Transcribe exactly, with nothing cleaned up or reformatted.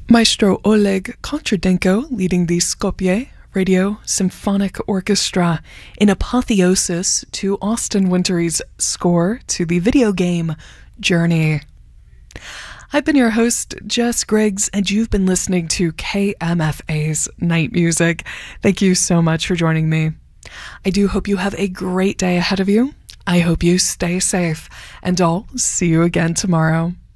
Maestro Oleg Kontradenko leading the Skopje Radio Symphonic Orchestra in apotheosis to Austin Wintory's score to the video game Journey. I've been your host, Jess Griggs, and you've been listening to K M F A's Night Music. Thank you so much for joining me. I do hope you have a great day ahead of you. I hope you stay safe, and I'll see you again tomorrow.